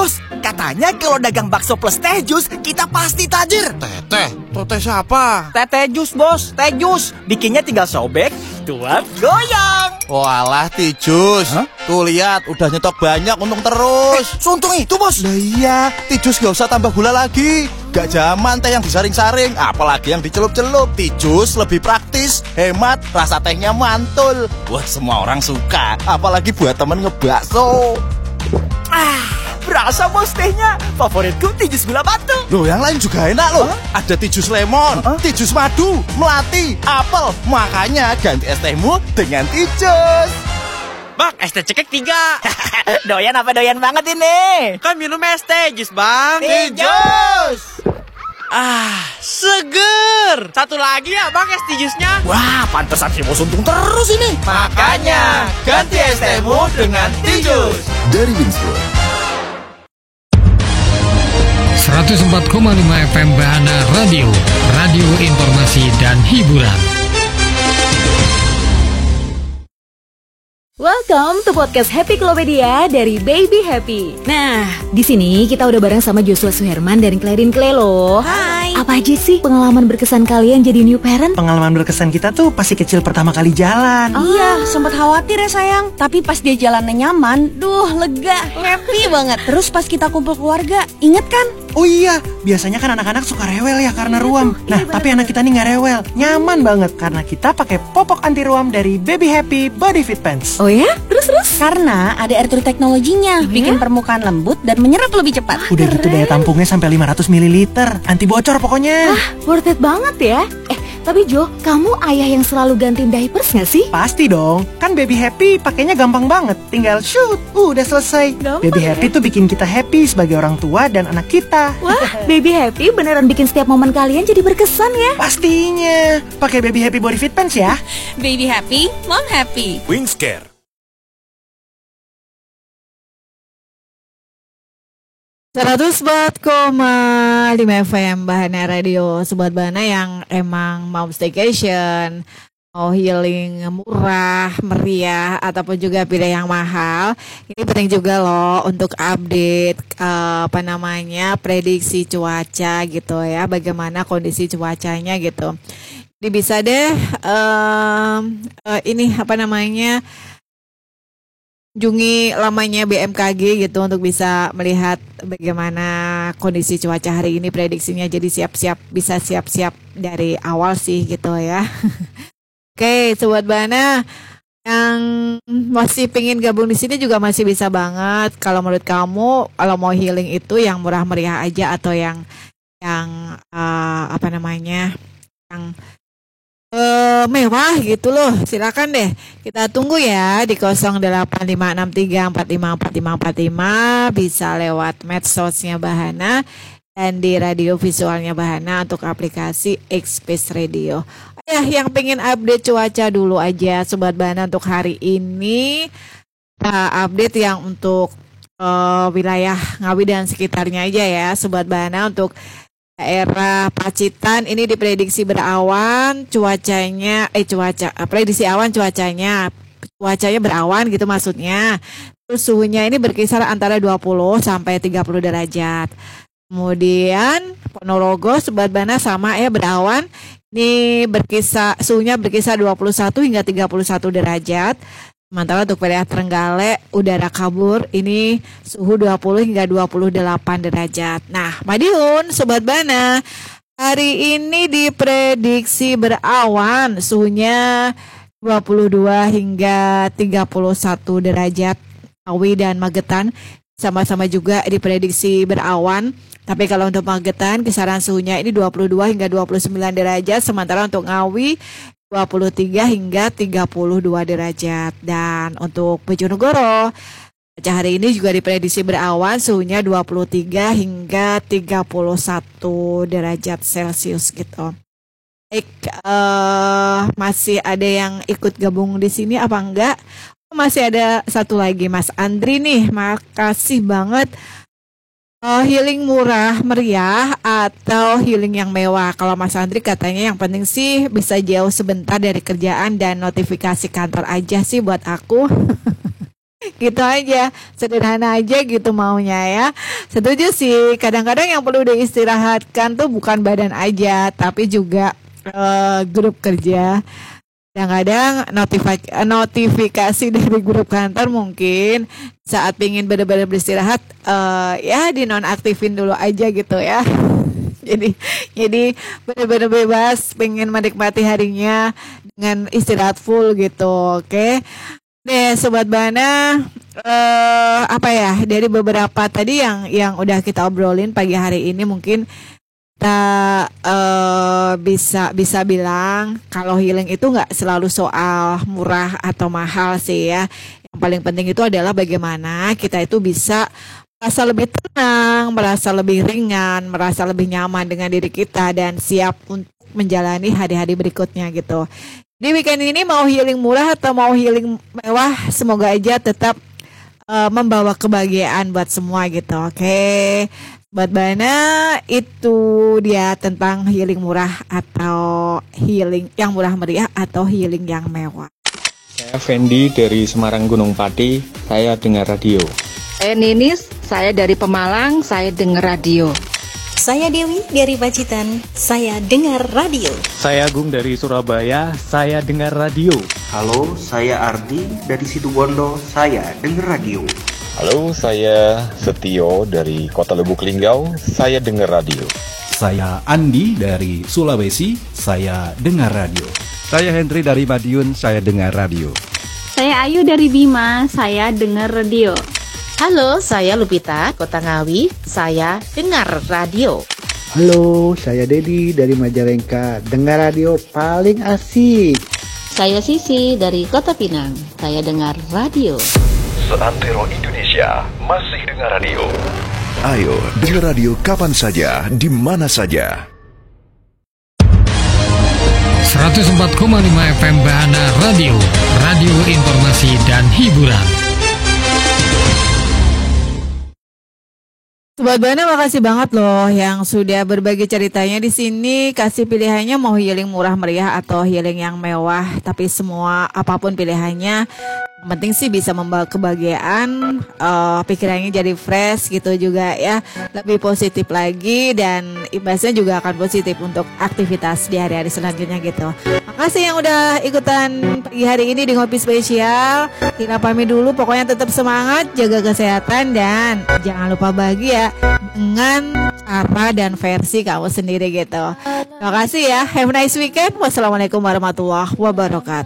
Bos, katanya kalau dagang bakso plus teh jus, kita pasti tajir. Teh siapa? Teh jus, Bos. Teh jus. Bikinnya tinggal sobek, tuang, goyang. Walah, Tijus. Tuh lihat, udah nyetok banyak, untung terus. Seuntung itu, Bos. Lah iya, Tijus gak usah tambah gula lagi. Gak zaman teh yang disaring-saring, apalagi yang dicelup-celup. Tijus lebih praktis, hemat, rasa tehnya mantul. Wah, semua orang suka, apalagi buat temen ngebakso. Berasa, Bos, tehnya. Favoritku Tijus gula batu. Loh, yang lain juga enak loh. Ada Tijus lemon, Tijus madu, melati, apel. Makanya ganti es tehmu dengan Tijus. Bang, es teh cekek 3. Doyan apa doyan banget ini? Kan minum es teh jus, Bang. Tijus. Seger. Satu lagi ya, Bang, es tijusnya. Wah, pantesan si Bos untung terus ini. Makanya, ganti es tehmu dengan Tijus. Dari Winswood 104,5 FM Bahana Radio, radio informasi dan hiburan. Welcome to podcast Happy Klopedia dari Baby Happy. Nah, di sini kita udah bareng sama Joshua Suherman dari Clarin Clay loh. Hai. Apa aja sih pengalaman berkesan kalian jadi new parent? Pengalaman berkesan kita tuh pasti kecil pertama kali jalan. Iya, sempat khawatir ya sayang. Tapi pas dia jalannya nyaman, lega, happy banget. Terus pas kita kumpul keluarga, inget kan? Oh iya, biasanya kan anak-anak suka rewel ya karena ruam. Nah, tapi anak kita nih nggak rewel, nyaman banget karena kita pakai popok anti ruam dari Baby Happy Body Fit Pants. Oh ya? Terus? Karena ada air true teknologinya, bikin permukaan lembut dan menyerap lebih cepat. Udah gitu daya tampungnya sampai 500 ml, anti bocor pokoknya. Worth it banget ya. Tapi Jo, kamu ayah yang selalu gantiin diapers gak sih? Pasti dong, kan Baby Happy pakainya gampang banget. Tinggal shoot, udah selesai. Gampang Baby ya? Happy tuh bikin kita happy sebagai orang tua dan anak kita. Wah, Baby Happy beneran bikin setiap momen kalian jadi berkesan ya. Pastinya, pakai Baby Happy Body Fit Pants ya. Baby happy, mom happy. Winscare. lima FM Bahana Radio, Sobat Bahana yang emang mau staycation, mau healing murah, meriah, ataupun juga pilih yang mahal. Ini penting juga loh untuk update prediksi cuaca gitu ya, bagaimana kondisi cuacanya gitu. Jadi bisa deh kunjungi lamanya BMKG gitu untuk bisa melihat bagaimana kondisi cuaca hari ini, prediksinya. Jadi bisa siap-siap dari awal sih gitu ya. Oke, Sobat Bahana yang masih pengen gabung di sini juga masih bisa banget. Kalau menurut kamu, kalau mau healing itu yang murah meriah aja atau yang mewah gitu loh, silakan deh. Kita tunggu ya di 085634545545, bisa lewat medsosnya Bahana dan di radio visualnya Bahana untuk aplikasi X-Space Radio. Ya, yang pengen update cuaca dulu aja Sobat Bahana untuk hari ini. Update yang untuk wilayah Ngawi dan sekitarnya aja ya Sobat Bahana. Untuk daerah Pacitan ini diprediksi berawan, prediksi awan cuacanya berawan gitu maksudnya. Terus suhunya ini berkisar antara 20 sampai 30 derajat. Kemudian Ponorogo Sobat Bahana sama ya, berawan. Ini suhunya berkisar 21 hingga 31 derajat. Sementara untuk wilayah Trenggalek, udara kabur, ini suhu 20 hingga 28 derajat. Nah, Madiun, Sobat Bahana, hari ini diprediksi berawan, suhunya 22 hingga 31 derajat. Ngawi dan Magetan sama-sama juga diprediksi berawan. Tapi kalau untuk Magetan, kisaran suhunya ini 22 hingga 29 derajat. Sementara untuk Ngawi, 23 hingga 32 derajat. Dan untuk Bojonegoro, hari ini juga diprediksi berawan, suhunya 23 hingga 31 derajat Celcius gitu. Baik, masih ada yang ikut gabung di sini apa enggak? Masih ada satu lagi, Mas Andri nih, makasih banget. Healing murah meriah atau healing yang mewah? Kalau Mas Andri katanya yang penting sih bisa jauh sebentar dari kerjaan dan notifikasi kantor aja sih buat aku. Gitu aja, sederhana aja gitu maunya ya. Setuju sih, kadang-kadang yang perlu diistirahatkan tuh bukan badan aja, tapi juga grup kerja. Kadang-kadang notifikasi dari grup kantor mungkin saat pingin benar-benar beristirahat, ya dinonaktifin dulu aja gitu ya. Jadi benar-benar bebas, pengen menikmati harinya dengan istirahat full gitu, oke? Deh Sobat Bana, apa ya, dari beberapa tadi yang udah kita obrolin pagi hari ini, mungkin kita bisa bilang kalau healing itu nggak selalu soal murah atau mahal sih ya. Yang paling penting itu adalah bagaimana kita itu bisa merasa lebih tenang, merasa lebih ringan, merasa lebih nyaman dengan diri kita dan siap untuk menjalani hari-hari berikutnya gitu. Di weekend ini mau healing murah atau mau healing mewah, semoga aja tetap membawa kebahagiaan buat semua gitu. Oke. Buat Bana, itu dia tentang healing murah atau healing yang murah meriah atau healing yang mewah. Saya Fendi dari Semarang Gunung Pati, saya dengar radio. Saya Ninis, saya dari Pemalang, saya dengar radio. Saya Dewi dari Pacitan, saya dengar radio. Saya Agung dari Surabaya, saya dengar radio. Halo, saya Ardi dari Situbondo, saya dengar radio. Halo, saya Setio dari Kota Lubuk Linggau, saya dengar radio. Saya Andi dari Sulawesi, saya dengar radio. Saya Hendri dari Madiun, saya dengar radio. Saya Ayu dari Bima, saya dengar radio. Halo, saya Lupita, Kota Ngawi, saya dengar radio. Halo, saya Dedi dari Majalengka, dengar radio paling asik. Saya Sisi dari Kota Pinang, saya dengar radio. Seantero Indonesia masih dengar radio. Ayo, dengar radio kapan saja, di mana saja. 104,5 FM Bahana Radio, radio informasi dan hiburan. Sobat Bana, makasih banget loh yang sudah berbagi ceritanya di sini. Kasih pilihannya mau healing murah meriah atau healing yang mewah. Tapi semua apapun pilihannya, yang penting sih bisa membawa kebahagiaan, pikirannya jadi fresh gitu juga ya. Lebih positif lagi dan imbasnya juga akan positif untuk aktivitas di hari-hari selanjutnya gitu. Makasih yang udah ikutan pagi hari ini di Ngopi Spesial. Kita pamit dulu, pokoknya tetap semangat, jaga kesehatan dan jangan lupa bahagia dengan cara dan versi kamu sendiri gitu. Terima kasih ya. Have a nice weekend. Wassalamualaikum warahmatullahi wabarakatuh.